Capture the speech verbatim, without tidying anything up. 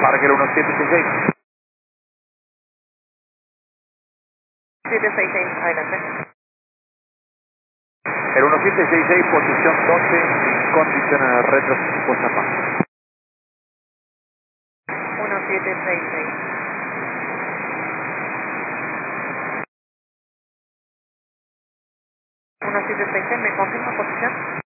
Parker uno siete seis seis. siete seis seis, adelante. El uno siete seis seis, posición doce, sin condiciones retro, puesta en marcha. uno siete seis seis. uno siete seis seis, ¿me confirma posición?